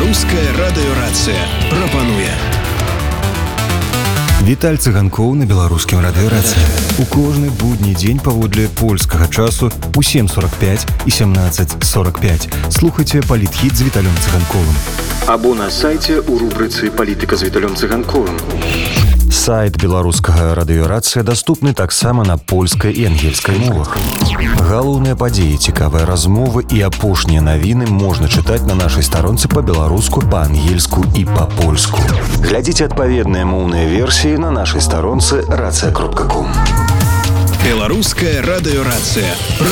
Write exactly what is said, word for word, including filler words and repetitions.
Беларуская радыёрацыя прапануе. Віталь Цыганкоў на беларускім радыёрацыі. У кожны будні дзень паводле польскага часу у сем сорок пять і семнадцать сорок пять слухайце палітхіт з Віталем Цыганковым. Або на сайце у рубрыцы «Палітыка з Віталем Цыганковым». Сайт беларускага радыёрацыя даступны таксама на польскай і ангельскай мовах. Галоўныя падзеі, цікавыя размовы і апошнія навіны можна чытаць на нашай старонцы па-беларуску, па-ангельску і па-польску. Глядзіце адпаведныя моўныя версіі на нашай старонцы рацыя кропка ком. Беларуская радыёрацыя.